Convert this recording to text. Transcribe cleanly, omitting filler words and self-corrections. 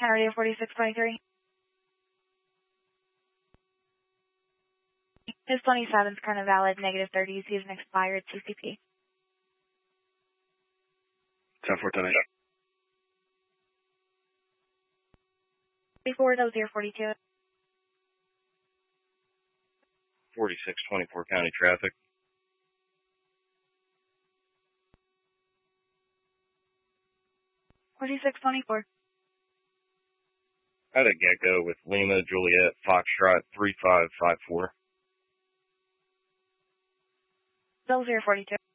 Radio 4623. His 27's current valid, -30s. He's an expired CCP. 10-4, 34-042. 4624 county traffic. $46.24. I had a Gecko with Lima, Juliet, Foxtrot 3554. 042.